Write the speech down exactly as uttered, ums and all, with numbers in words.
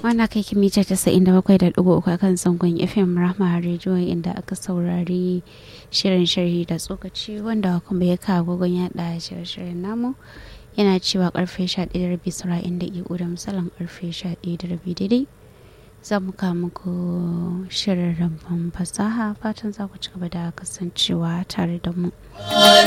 Wannan kai kimita casa'in da bakwai da ɗigo uku akan zangon F M Rahma Radio inda aka saurari shirin sharhi da tsokaci wanda kuma ya kawo gogon yaɗa shirye-shiryen namu yana cewa karfe sha ɗaya da rabi saura inda iko da misalin karfe sha ɗaya da rabi daidai za mu kawo muku shirin rabon fasaha fatan za ku ci gaba da kasancewa tare da mu.